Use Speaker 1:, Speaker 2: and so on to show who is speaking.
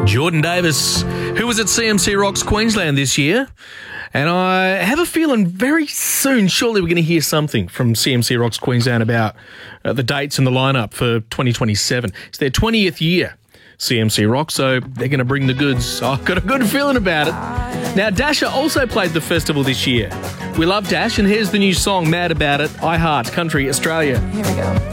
Speaker 1: Jordan Davis, who was at CMC Rocks Queensland this year. And I have a feeling very soon, surely we're going to hear something from CMC Rocks Queensland about the dates and the lineup for 2027. It's their 20th year, CMC Rocks, so they're going to bring the goods. I've got a good feeling about it. Now, Dasher also played the festival this year. We love Dash, and here's the new song, Mad About It, I Heart Country Australia.
Speaker 2: Here we go.